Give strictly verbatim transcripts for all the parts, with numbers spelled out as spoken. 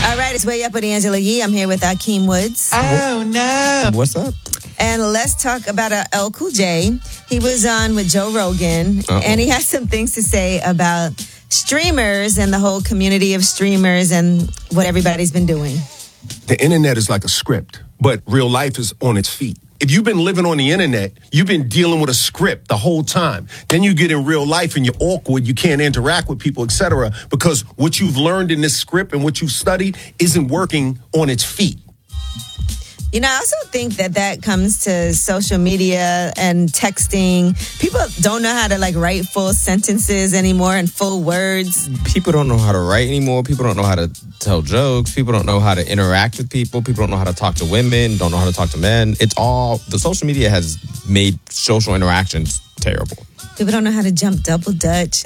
All right, it's Way Up with Angela Yee. I'm here with Akeem Woods. Oh, no. What's up? And let's talk about uh, L Cool J. He was on with Joe Rogan, Uh-oh. and he has some things to say about streamers and the whole community of streamers and what everybody's been doing. The internet is like a script, but real life is on its feet. If you've been living on the internet, you've been dealing with a script the whole time. Then you get in real life and you're awkward, you can't interact with people, et cetera, because what you've learned in this script and what you've studied isn't working on its feet. You know, I also think that that comes to social media and texting. People don't know how to, like, write full sentences anymore and full words. People don't know how to write anymore. People don't know how to tell jokes. People don't know how to interact with people. People don't know how to talk to women, don't know how to talk to men. It's all, the social media has made social interactions terrible. People don't know how to jump double dutch.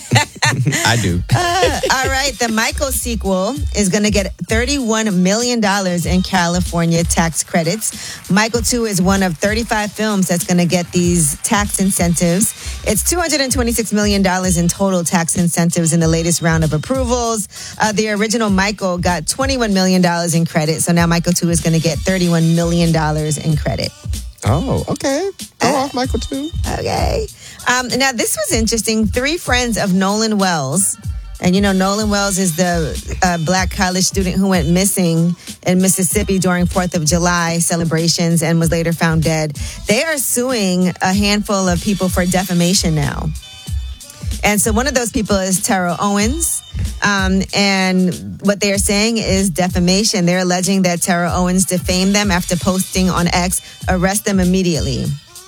I do. Uh, all right. The Michael sequel is going to get thirty-one million dollars in California tax credits. Michael two is one of thirty-five films that's going to get these tax incentives. It's two hundred twenty-six million dollars in total tax incentives in the latest round of approvals. Uh, the original Michael got twenty-one million dollars in credit. So now Michael two is going to get thirty-one million dollars in credit. Oh, okay. Go uh, off, Michael two. Okay. Um, now, this was interesting. Three friends of Nolan Wells, and you know, Nolan Wells is the uh, black college student who went missing in Mississippi during fourth of July celebrations and was later found dead. They are suing a handful of people for defamation now. And so one of those people is Terrell Owens. Um, and what they're saying is defamation. They're alleging that Terrell Owens defamed them after posting on X, arrest them immediately.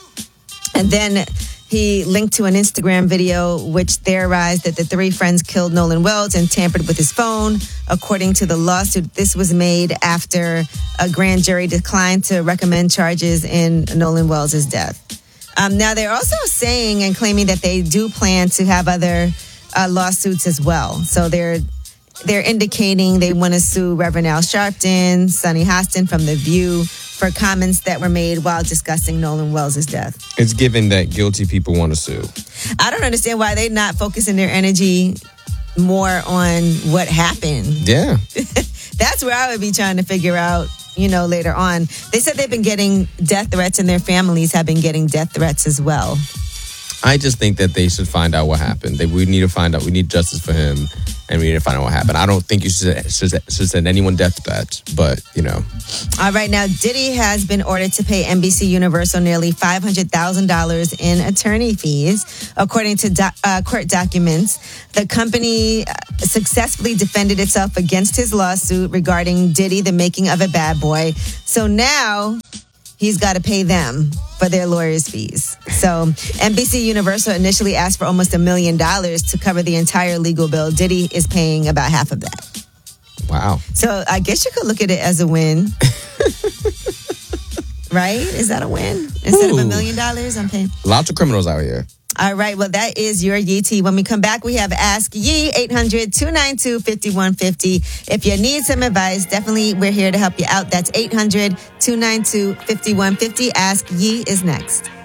And then he linked to an Instagram video which theorized that the three friends killed Nolan Wells and tampered with his phone. According to the lawsuit, this was made after a grand jury declined to recommend charges in Nolan Wells' death. Um, now, they're also saying and claiming that they do plan to have other uh, lawsuits as well. So they're they're indicating they want to sue Reverend Al Sharpton, Sonny Hostin from The View for comments that were made while discussing Nolan Wells' death. It's given that guilty people want to sue. I don't understand why they're not focusing their energy more on what happened. Yeah. That's where I would be trying to figure out, you know, later on. They said they've been getting death threats and their families have been getting death threats as well. I just think that they should find out what happened. They, we need to find out. We need justice for him, and we need to find out what happened. I don't think you should, should, should send anyone death threats, but, you know. All right, now, Diddy has been ordered to pay N B C Universal nearly five hundred thousand dollars in attorney fees. According to do, uh, court documents, the company successfully defended itself against his lawsuit regarding Diddy, the making of a bad boy. So now he's got to pay them for their lawyers' fees. So N B C Universal initially asked for almost a million dollars to cover the entire legal bill. Diddy is paying about half of that. Wow. So I guess you could look at it as a win. Right? Is that a win? Instead Ooh. of a million dollars, I'm paying. Lots of criminals out here. All right. Well, that is your Yee Tea. When we come back, we have Ask Yee, eight hundred, two nine two, five one five zero. If you need some advice, definitely we're here to help you out. That's eight hundred, two nine two, five one five zero. Ask Yee is next.